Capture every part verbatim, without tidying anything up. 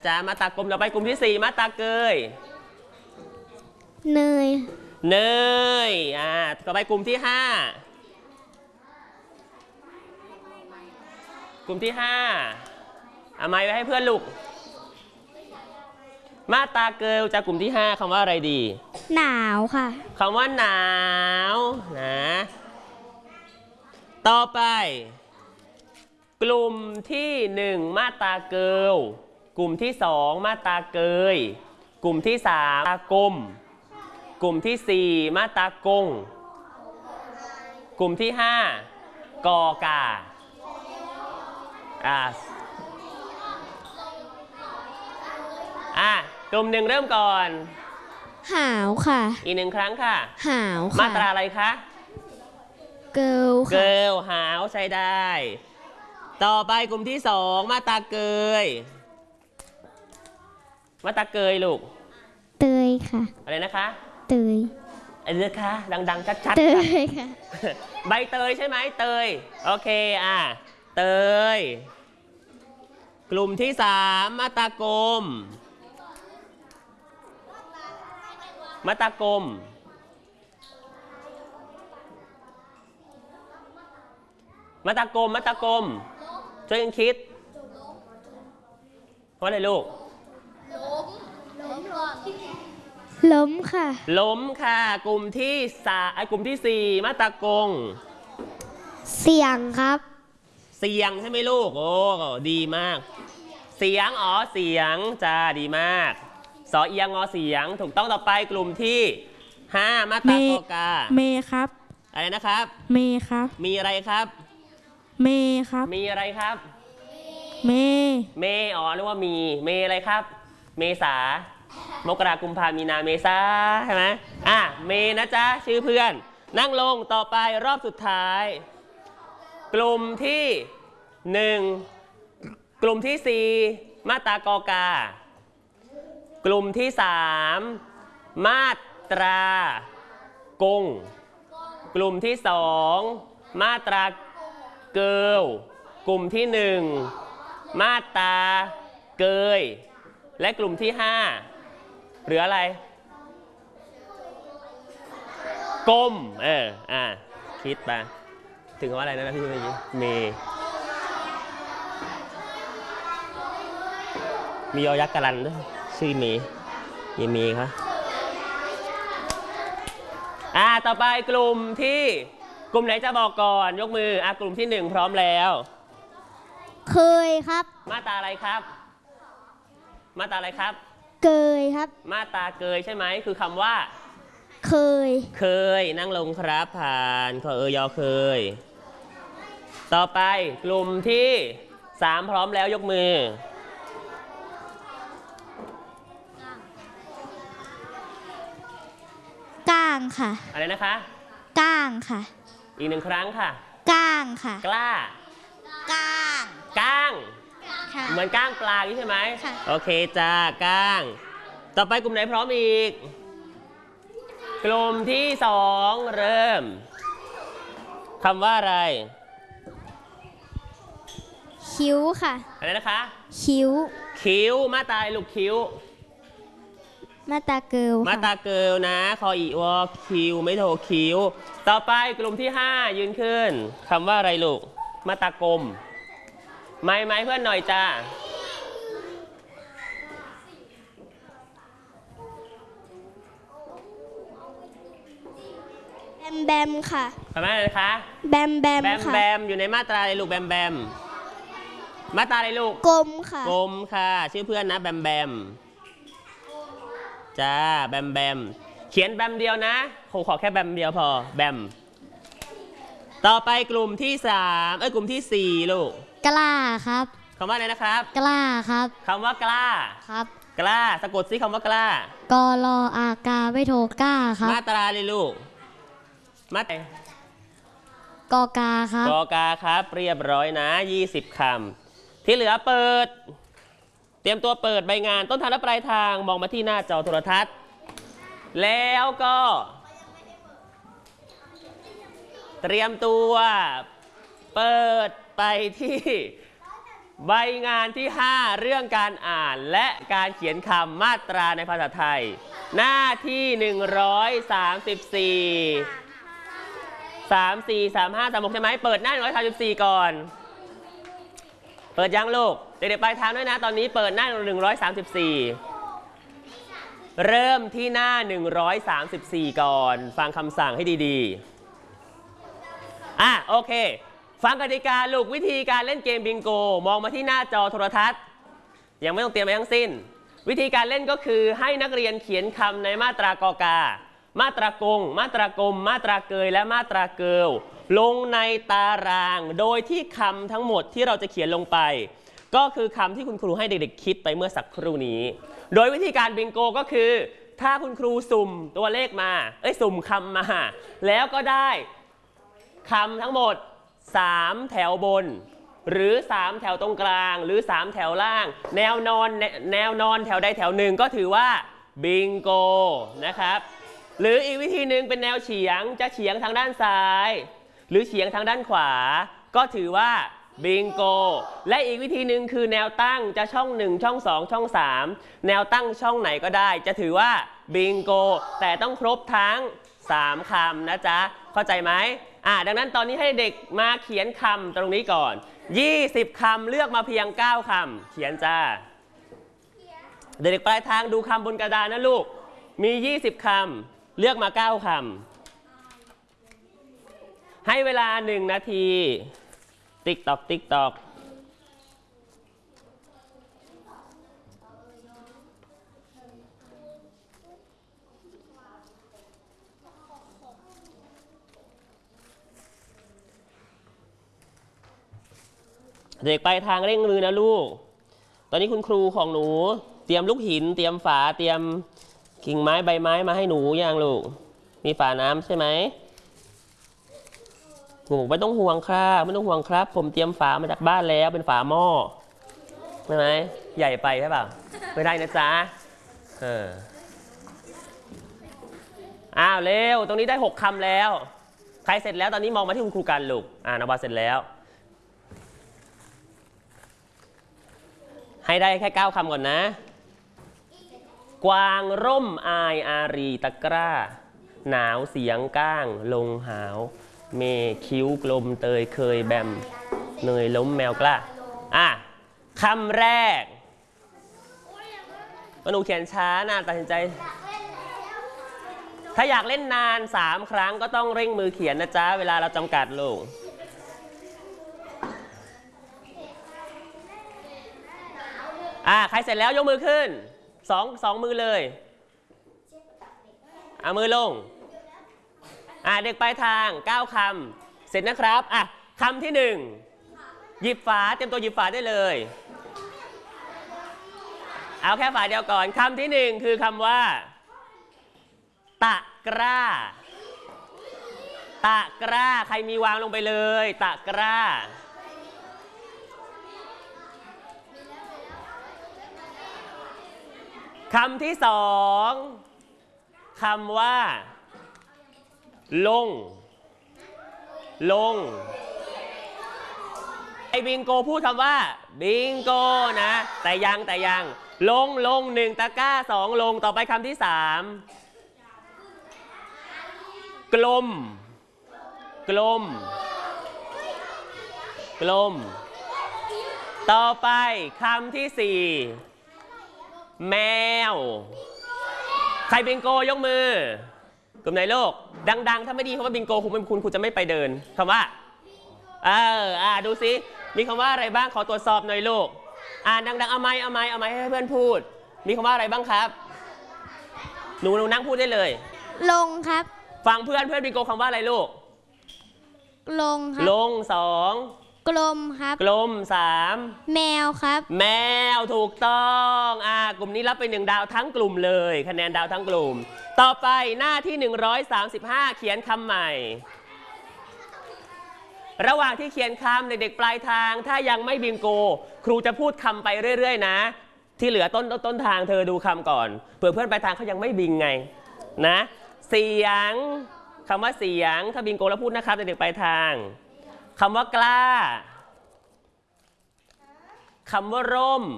จ้ามาตากลมเราไปกลุ่มที่สี่มาตาเกยเนยเนยอ่าต่อไปกลุ่มที่ห้า กลุ่มที่ห้าเอาไม้ไว้ให้เพื่อนลูกมาตาเกลจากกลุ่มที่ห้าคำว่าอะไรดีหนาวค่ะคำว่าหนาวนะต่อไปกลุ่มที่หนึ่งมาตาเกลกลุ่มที่สองมาตาเกยกลุ่มที่สามตากลมกลุ่มที่สี่มาตากงกลุ่มที่ห้ากอกาอ่าอ่ะกลุ่มหนึ่งเริ่มก่อนหาวค่ะอีกหนึ่งครั้งค่ะหาวค่ะมาตราอะไรคะเกิลค่ะเกิลหาวใช้ได้ต่อไปกลุ่มที่สองมาตาเกยมาตาเกยลูกเตยค่ะอะไรนะคะเตยอะไรนะคะดังๆชัดๆเตยค่ะใบเตยใช่ไหมเตยโอเคอ่ะเตยกลุ่มที่สามมาตากลมมาตากลมมาตากลมมาตากลมช่วยกันคิดว่าอะไรลูกล้มค่ะล้มค่ะกลุ่มที่สามไอ้กลุ่มที่สี่มาตากงเสียงครับเสียงใช่ไหมลูกโอ้ดีมากเสียงอ๋อเสียงจ้าดีมากสอเอียงอเสียงถูกต้องต่อไปกลุ่มที่ห้ามาตากกาเมครับอะไรนะครับเมครับมีอะไรครับเมครับมีอะไรครับเมเมอ๋อเรียกว่ามีเมอะไรครับเมษามกรากุมภามีนาเมษาใช่ไหมอ่ะเมนะจ๊ะชื่อเพื่อนนั่งลงต่อไปรอบสุดท้ายกลุ่มที่หนึ่งกลุ่มที่สี่มาตากกากลุ่มที่สามมาตรากงกลุ่มที่สองมาตราเกิลกลุ่มที่หนึ่งมาตราเกยและกลุ่มที่ห้าหรืออะไรกลมเอออ่ะคิดไปถึงว่าอะไรนะพี่เมื่อกี้เมมียอยักษ์กะลันด้วยชื่อเมย์ยเมย์ครับอ่าต่อไปกลุ่มที่กลุ่มไหนจะบอกก่อนยกมืออ่ะกลุ่มที่หนึ่งพร้อมแล้วเคยครับมาตราอะไรครับมาตราอะไรครับเกยครับมาตราเกยใช่ไหมคือคำว่าเคยเคยนั่งลงครับผ่านขอเออยอเคยต่อไปกลุ่มที่สามพร้อมแล้วยกมือก้างค่ะอะไรนะคะก้างค่ะอีกหนึ่งครั้งค่ะก้างค่ะกล้าก้างก้างเหมือนก้างปลาใช่ไหมโอเคจ้าก้างต่อไปกลุ่มไหนพร้อมอีกกลุ่มที่สองเริ่มคำว่าอะไรคิ้วค่ะอะไรนะคะคิ้วคิ้วมาตาลูกคิ้วมาตาเกิลมาตาเกิลนะคออีวอคิวไม่โทคิ้วต่อไปกลุ่มที่ห้ายืนขึ้นคำว่าอะไรลูกมาตากลมไม้ไม้เพื่อนหน่อยจ้าแบมแบมค่ะทำไมอะไรคะแบมแบมแบมแบมอยู่ในมาตราอะไรลูกแบมแบมมาตราอะไรลูกกลมค่ะกลมค่ะชื่อเพื่อนนะแบมแบมจ้าแบมแบมเขียนแบมเดียวนะครูขอแค่แบมเดียวพอแบมต่อไปกลุ่มที่สามเอ้ยกลุ่มที่สี่ลูกกล้าครับคำว่าอะไรนะครับกล้าครับคำว่ากล้าครับกล้าสะกดซิคำว่ากล้ากรออากาไม่โทกล้าครับมาตราเลยลูกมาตกอกาครับกอกาครับเรียบร้อยนะยี่สิบคำที่เหลือเปิดเตรียมตัวเปิดใบงานต้นทางและปลายทางมองมาที่หน้าจอโทรทัศน์แล้วก็เตรียมตัวเปิดไปที่ใบงานที่ ห้า เรื่องการอ่านและการเขียนคำมาตราในภาษาไทย หน้าที่หนึ่งร้อยสามสิบสี่ สาม สี่ สาม ห้า สาม หกใช่ไหมเปิดหน้าหนึ่งร้อยสามสิบสี่ก่อนเปิดยังลูกเด็กๆปลายทางด้วยนะตอนนี้เปิดหน้าหนึ่งร้อยสามสิบสี่เริ่มที่หน้าหนึ่งร้อยสามสิบสี่ก่อนฟังคำสั่งให้ดีๆอ่ะโอเคฟังกติกาลูกวิธีการเล่นเกมบิงโกมองมาที่หน้าจอโทรทัศน์ยังไม่ต้องเตรียมอะไรทั้งสิ้นวิธีการเล่นก็คือให้นักเรียนเขียนคำในมาตรากอกามาตรากงมาตรากลมมาตราเกยและมาตราเกิลลงในตารางโดยที่คำทั้งหมดที่เราจะเขียนลงไปก็คือคำที่คุณครูให้เด็กๆคิดไปเมื่อสักครู่นี้โดยวิธีการบิงโกก็คือถ้าคุณครูสุ่มตัวเลขมาเอ้ยสุ่มคำมาแล้วก็ได้คำทั้งหมดสามแถวบนหรือสามแถวตรงกลางหรือสามแถวล่างแนวนอนแนวนอนแถวใดแถวหนึ่งก็ถือว่าบิงโกนะครับหรืออีกวิธีหนึ่งเป็นแนวเฉียงจะเฉียงทางด้านซ้ายหรือเฉียงทางด้านขวาก็ถือว่าบิงโกและอีกวิธีหนึ่งคือแนวตั้งจะช่องหนึ่งช่องสองช่องสามแนวตั้งช่องไหนก็ได้จะถือว่าบิงโกแต่ต้องครบทั้งสามคำนะจ๊ะเข้าใจไหมอ่าดังนั้นตอนนี้ให้เด็กมาเขียนคำตรงนี้ก่อนยี่สิบคำเลือกมาเพียงเก้าคำเขียนจ้าเด็กๆปลายทางดูคำบนกระดานนะลูกมียี่สิบคำเลือกมาเก้าคำให้เวลาหนึ่งนาทีติ๊กตอกติ๊กตอกเด็กไปทางเร่งมือนะลูกตอนนี้คุณครูของหนูเตรียมลูกหินเตรียมฝาเตรียมกิ่งไม้ใบไม้มาให้หนูยังลูกมีฝาน้ำใช่ไหมครูบอกไม่ต้องห่วงครับไม่ต้องห่วงครับผมเตรียมฝามาจากบ้านแล้วเป็นฝาหม้อใช่ไหมใหญ่ไปใช่ป่ะไม่ได้นะจ๊ะเอออ้าวเร็วตรงนี้ได้หกคำแล้วใครเสร็จแล้วตอนนี้มองมาที่คุณครูกันลูกอ่านวาเสร็จแล้วให้ได้แค่เก้าคำก่อนนะกวางร่มอายอารีตะกร้าหนาวเสียงก้างลงหาวเมคิ้วกลมเตยเคยแบมเนยล้มแมวกล้าอ่ะคำแรกหนูเขียนช้านะตัดสินใจถ้าอยากเล่นนานสามครั้งก็ต้องเร่งมือเขียนนะจ๊ะเวลาเราจำกัดลูกอ่ะใครเสร็จแล้วยกมือขึ้นสองสองมือเลยเอามือลงอ่ะเด็กปลายทางเก้าคำเสร็จนะครับอ่ะคำที่หนึ่งหยิบฝาเตรียมตัวหยิบฝาได้เลยเอาแค่ฝาเดียวก่อนคำที่หนึ่งคือคำว่าตะกร้าตะกร้าใครมีวางลงไปเลยตะกร้าคำที่สองคำว่าลงลงไอ้บิงโกพูดคำว่าบิงโกนะแต่ยังแต่ยังลงลงหนึ่งตะกร้าสองลงต่อไปคำที่สามกลมกลมกลมต่อไปคำที่สี่แมวใครบิงโกยกมือกลุ่มไหนโลกดังๆถ้าไม่ดีคำว่าบิงโกคุณคุณคุณจะไม่ไปเดินคำว่าเอออ่าดูซิมีคำว่าอะไรบ้างขอตรวจสอบหน่อยลูกอ่านดังๆเอาไม้เอาไม้เอาไม้ให้เพื่อนพูดมีคำว่าอะไรบ้างครับหนูหนูนั่งพูดได้เลยลงครับฟังเพื่อนเพื่อนบิงโกคำว่าอะไรลูกลงครับลงสองกลมครับกลมสามแมวครับแมวถูกต้องอ่ากลุ่มนี้รับไปหนึ่งดาวทั้งกลุ่มเลยคะแนนดาวทั้งกลุ่มต่อไปหน้าที่หนึ่งร้อยสามสิบห้าเขียนคำใหม่ระหว่างที่เขียนคำเด็กๆปลายทางถ้ายังไม่บิงโกครูจะพูดคำไปเรื่อยๆนะที่เหลือต้นต้นทางเธอดูคำก่อนเผื่อเพื่อนปลายทางเขายังไม่บิงไงนะเสียงคำว่าเสียงถ้าบิงโกแล้วพูดนะครับเด็กๆปลายทางคำว่ากล้าคำว่าร่ม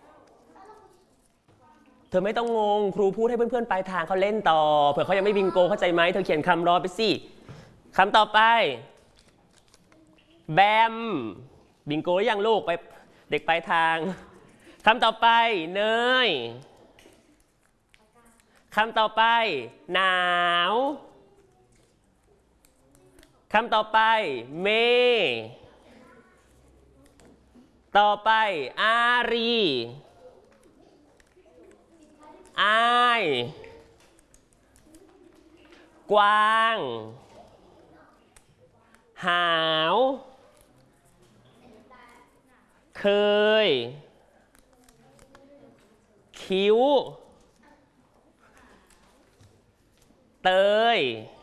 เธอไม่ต้องงงครูพูดให้เพื่อนๆปลายทางเขาเล่นต่อเผื่อเขายังไม่บิงโกเข้าใจไหมเธอเขียนคำรอไปสิคำต่อไปแบมบิงโกยังลูกไปเด็กปลายทางคำต่อไปเนยคำต่อไปหนาวคำต่อไปเมต่อไปอารีอายกวางหาวเคยคิ้วเตย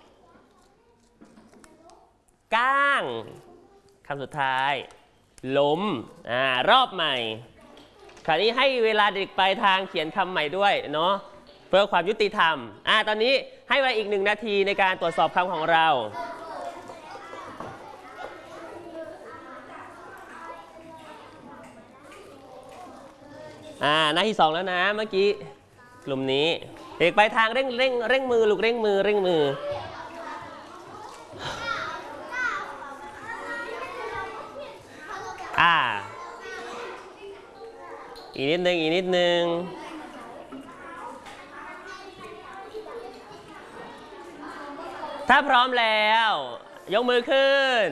ก้างคำสุดท้ายล้มอ่ารอบใหม่คราวนี้ให้เวลาเด็กปลายทางเขียนคำใหม่ด้วยเนาะเพื่อความยุติธรรมอ่าตอนนี้ให้เวลาอีกหนึ่งนาทีในการตรวจสอบคำของเราอ่าหน้าที่สองแล้วนะเมื่อกี้กลุ่มนี้เด็กปลายทางเร่งเร่งเร่งมือลูกเร่งมือเร่งมืออ่าอีกนิดนึงอีกนิดนึงถ้าพร้อมแล้วยกมือขึ้น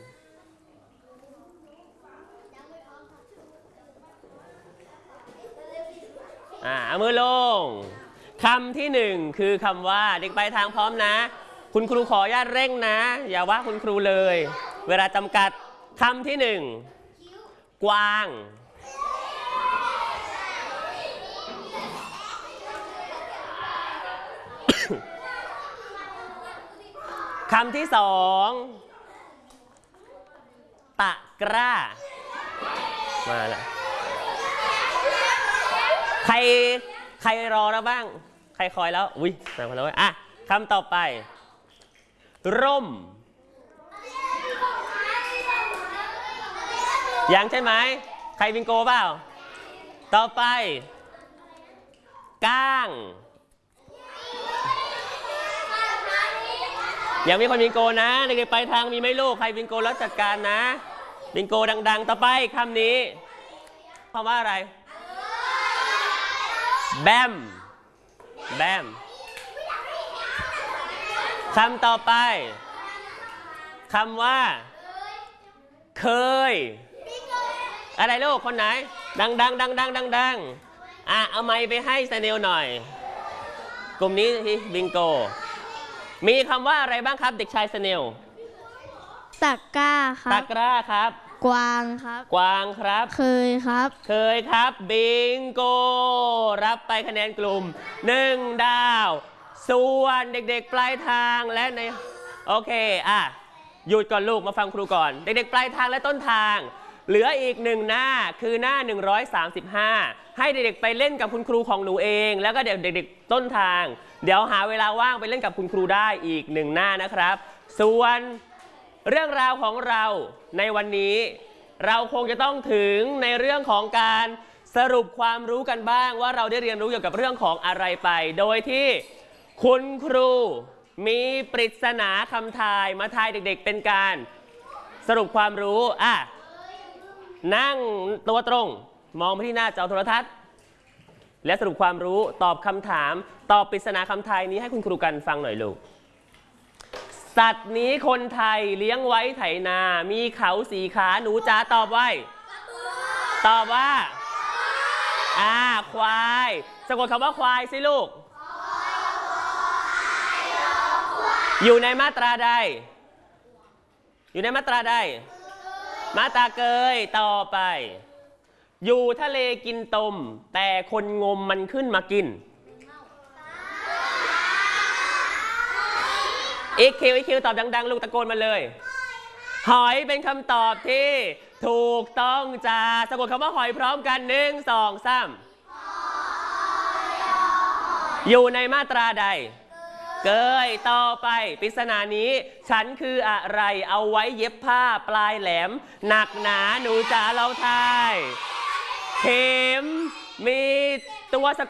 อ่าเอามือลงคำที่หนึ่งคือคำว่าเด็กปลายทางพร้อมนะคุณครูขออนุญาตเร่งนะอย่าว่าคุณครูเลยเวลาจำกัดคำที่หนึ่งกวางคำที่สองตะกร้ามาแล้วใครใครรอแล้วบ้างใครคอยแล้วอุ้ยมาแล้วอ่ะคำต่อไปร่มยังใช่ไหมใครบิงโกเปล่าต่อไปก้างยังมีคนบิงโกนะเด็กๆไปทางมีไหมลูกใครบิงโกแล้วจัดการนะบิงโกดังๆต่อไปคำนี้คำว่าอะไรแบมแบมคำต่อไปคำว่าเคยอะไรลูกคนไหนดังดังดังดังดังดังอ่ะเอาไมค์ไปให้สเนลหน่อยกลุ่มนี้บิงโกมีคำว่าอะไรบ้างครับเด็กชายสเนลตะกร้าครับตะกร้าครับกวางครับกวางครับเคยครับเคยครับบิงโกรับไปคะแนนกลุ่มหนึ่งดาวส่วนเด็กๆปลายทางและในโอเคอ่ะหยุดก่อนลูกมาฟังครูก่อนเด็กๆปลายทางและต้นทางเหลืออีกหนึ่งหน้าคือหน้าหนึ่งร้อยสามสิบห้าให้เด็กๆไปเล่นกับคุณครูของหนูเองแล้วก็เด็กๆต้นทางเดี๋ยวหาเวลาว่างไปเล่นกับคุณครูได้อีกหนึ่งหน้านะครับส่วนเรื่องราวของเราในวันนี้เราคงจะต้องถึงในเรื่องของการสรุปความรู้กันบ้างว่าเราได้เรียนรู้เกี่ยวกับเรื่องของอะไรไปโดยที่คุณครูมีปริศนาคำทายมาทายเด็กๆเป็นการสรุปความรู้อ่ะนั่งตัวตรงมองไปที่หน้าจอโทรทัศน์และสรุปความรู้ตอบคำถามตอบปริศนาคำทายนี้ให้คุณครูกันฟังหน่อยลูกสัตว์นี้คนไทยเลี้ยงไว้ไถนามีเขาสี่ขาหนูจ๋าตอบไว้ตอบว่าอ่าควายสะกดคำว่าควายสิลูกอยู่ในมาตราใดอยู่ในมาตราใดมาตราเกยต่อไปอยู่ทะเลกินตมแต่คนงมมันขึ้นมากินอีกคิวอีกคิวตอบดังๆลูกตะโกนมาเลยหอยเป็นคำตอบที่ถูกต้องจ้าสะกดคำว่าหอยพร้อมกันหนึ่งสองสามอยู่ในมาตราใดเกยต่อไปปริศนานี้ฉันคืออะไรเอาไว้เย็บผ้าปลายแหลมหนักหนาหนูจ๋าเราทายเข็มมีตัวสะ